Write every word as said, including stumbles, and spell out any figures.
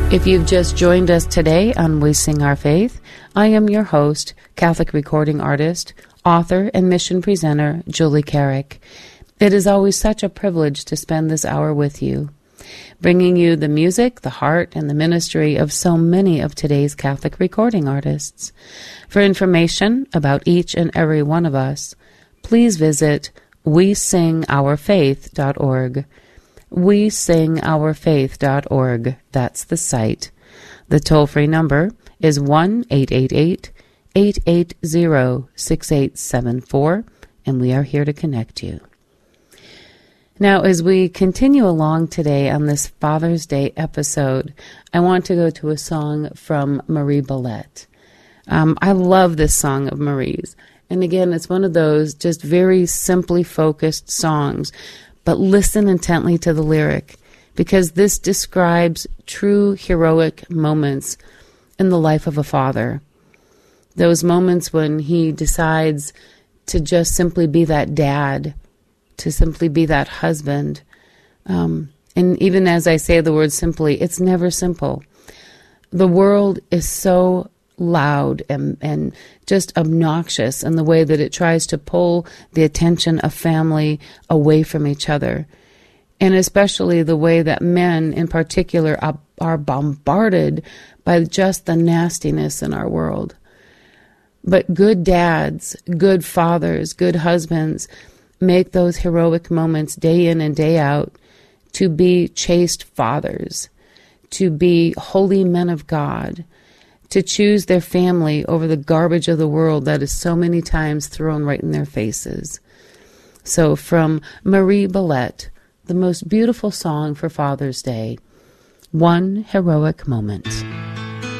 If you've just joined us today on We Sing Our Faith, I am your host, Catholic recording artist, author, and mission presenter, Julie Carrick. It is always such a privilege to spend this hour with you, bringing you the music, the heart, and the ministry of so many of today's Catholic recording artists. For information about each and every one of us, please visit we sing our faith dot org. we sing our faith dot org. That's the site. The toll-free number is one eight eight eight, eight eight zero, six eight seven four, and we are here to connect you. Now, as we continue along today on this Father's Day episode, I want to go to a song from Marie Bellette. Um, I love this song of Marie's. And again, it's one of those just very simply focused songs. But listen intently to the lyric, because this describes true heroic moments in the life of a father. Those moments when he decides to just simply be that dad, to simply be that husband. Um, and even as I say the word simply, it's never simple. The world is so loud and, and just obnoxious in the way that it tries to pull the attention of family away from each other. And especially the way that men in particular are, are bombarded by just the nastiness in our world. But good dads, good fathers, good husbands make those heroic moments day in and day out to be chaste fathers, to be holy men of God, to choose their family over the garbage of the world that is so many times thrown right in their faces. So from Marie Bellette, the most beautiful song for Father's Day, One Heroic Moment.